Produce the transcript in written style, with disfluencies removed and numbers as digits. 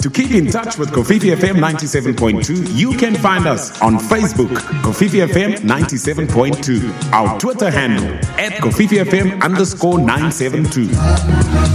To keep in touch with Kofifi FM 97.2, you can find us on Facebook, Kofifi FM 97.2. Our Twitter handle @KofifiFM_972.